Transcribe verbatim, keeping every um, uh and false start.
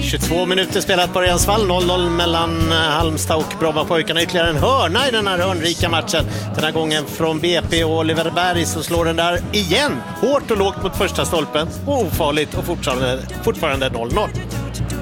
tjugotvå minuter spelat på Rensvall, noll noll mellan Halmstad och Brommapojkarna. Ytterligare en hörna i den här hörnrika matchen. Den här gången från B P och Oliver Berg, så slår den där igen. Hårt och lågt mot första stolpen och ofarligt, och fortfarande, fortfarande noll noll.